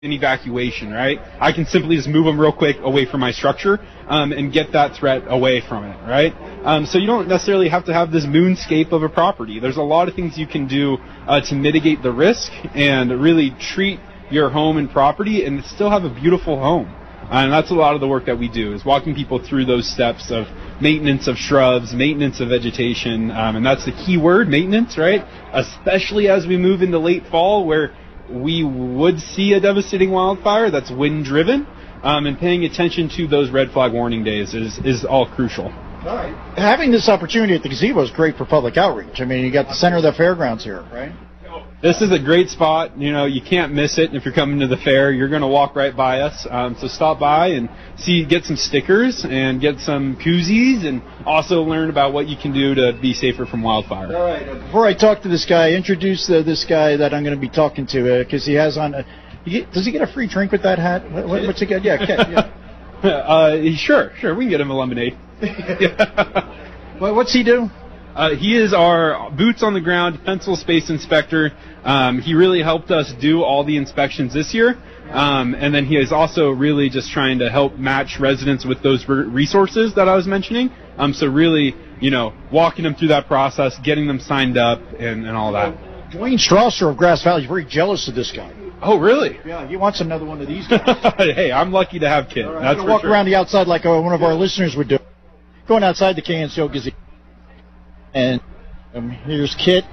an evacuation, right? I can simply just move them real quick away from my structure and get that threat away from it, right? So you don't necessarily have to have this moonscape of a property. There's a lot of things you can do to mitigate the risk and really treat your home and property and still have a beautiful home. And that's a lot of the work that we do, is walking people through those steps of maintenance of shrubs, maintenance of vegetation, and that's the key word, maintenance, right? Especially as we move into late fall, where we would see a devastating wildfire that's wind-driven, and paying attention to those red flag warning days is all crucial. All right. Having this opportunity at the gazebo is great for public outreach. I mean, you got the center of the fairgrounds here, right? This is a great spot. You know, you can't miss it. If you're coming to the fair, you're going to walk right by us. So stop by and get some stickers and get some koozies, and also learn about what you can do to be safer from wildfire. All right. Before I talk to this guy, introduce this guy that I'm going to be talking to, because he has on. Does he get a free drink with that hat? What's he get? Yeah, yeah. Sure. We can get him a lemonade. What's he do? He is our boots on the ground pencil space inspector. He really helped us do all the inspections this year. And then he is also really just trying to help match residents with those resources that I was mentioning. So really, walking them through that process, getting them signed up and all that. Dwayne Strasser of Grass Valley is very jealous of this guy. Oh, really? Yeah, he wants another one of these guys. Hey, I'm lucky to have Kit. Right, I'm going to walk around the outside like one of our listeners would do. Going outside the KNCO gazebo. And here's Kit.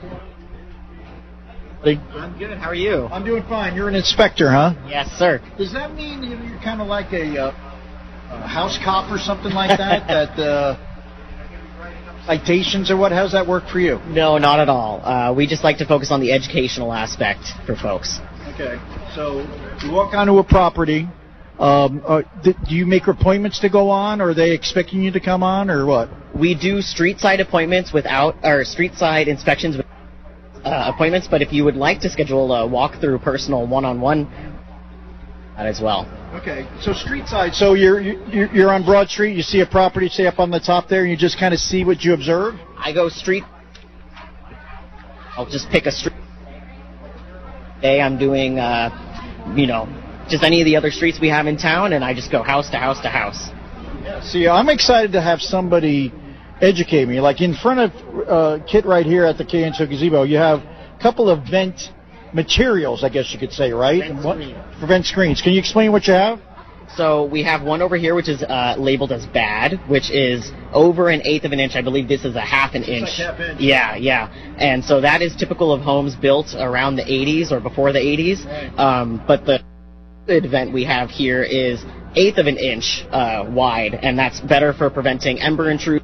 I'm good. How are you? I'm doing fine. You're an inspector, huh? Yes, sir. Does that mean you're kind of like a house cop or something like that? That citations or what? How's that work for you? No, not at all. We just like to focus on the educational aspect for folks. Okay. So you walk onto a property. Do you make appointments to go on, or are they expecting you to come on, or what? We do street side appointments street side inspections with appointments, but if you would like to schedule a walkthrough personal one-on-one, that as well. Okay, so street side. So you're on Broad Street. You see a property, say up on the top there, and you just kind of see what you observe. I go street. I'll just pick a street. Today I'm doing, just any of the other streets we have in town, and I just go house to house to house. Yeah, see, I'm excited to have somebody educate me. Like in front of Kit right here at the KNCO gazebo, you have a couple of vent materials, I guess you could say, right? Vent screens. Can you explain what you have? So we have one over here which is labeled as bad, which is over 1/8 of an inch. I believe this is a 1/2 inch. It's like 1/2 inch. Yeah. And so that is typical of homes built around the 80s or before the 80s. Right. But the vent we have here is 1/8 of an inch wide, and that's better for preventing ember intrusion,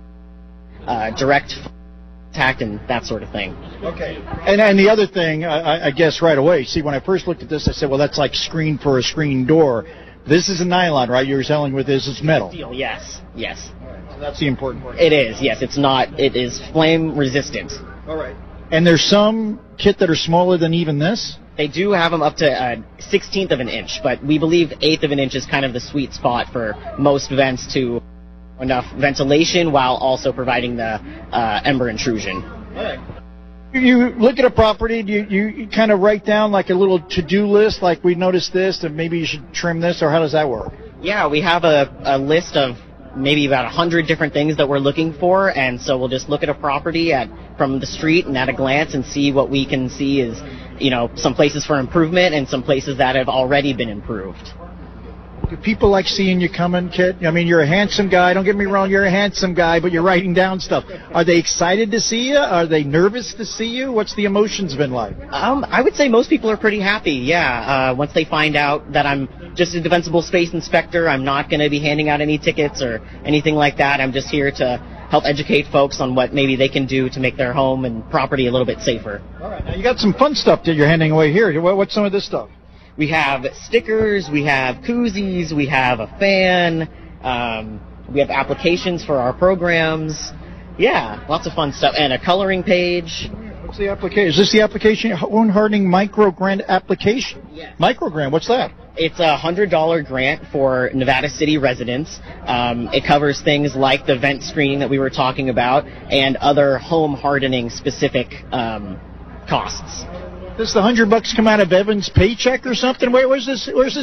direct contact, and that sort of thing. Okay. And the other thing, I guess right away, see, when I first looked at this, I said, well, that's like screen for a screen door. This is a nylon, right? You're telling with this is metal. Steel, yes. All right, so that's the important part. It is, yes. It is flame resistant. All right. And there's some kit that are smaller than even this? They do have them up to 1/16 of an inch, but we believe 1/8 of an inch is kind of the sweet spot for most vents to enough ventilation while also providing the ember intrusion. All right. You look at a property, you kind of write down like a little to-do list, like we noticed this, and maybe you should trim this, or how does that work? Yeah, we have a list of maybe about 100 different things that we're looking for, and so we'll just look at a property from the street and at a glance and see what we can see is, some places for improvement and some places that have already been improved. Do people like seeing you coming, Kit? I mean, you're a handsome guy. Don't get me wrong, you're a handsome guy, but you're writing down stuff. Are they excited to see you? Are they nervous to see you? What's the emotions been like? I would say most people are pretty happy, yeah. Once they find out that I'm just a defensible space inspector, I'm not going to be handing out any tickets or anything like that. I'm just here to help educate folks on what maybe they can do to make their home and property a little bit safer. All right, now you got some fun stuff that you're handing away here. What's some of this stuff? We have stickers, we have koozies, we have a fan, we have applications for our programs. Yeah, lots of fun stuff. And a coloring page. What's the application? Is this the application? Wound hardening micro grant application? Yes. Micro grant, what's that? It's a $100 grant for Nevada City residents. It covers things like the vent screening that we were talking about and other home hardening specific costs. Does the $100 come out of Evan's paycheck or something? Where's this